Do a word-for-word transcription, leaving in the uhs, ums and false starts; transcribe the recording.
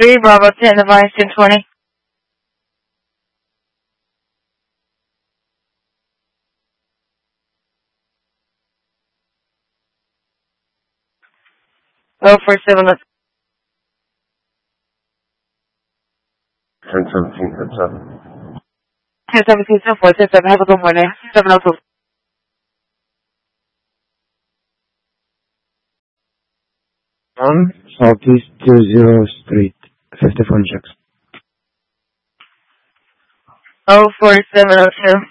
three, Bravo ten, advise ten twenty. Oh, four seven, let's. ten seventeen, ten seven. ten seventeen, ten four, ten seven, have a good morning. seven oh two. One, Southeast two zero Street, fifty-four checks. Oh, four seven oh two.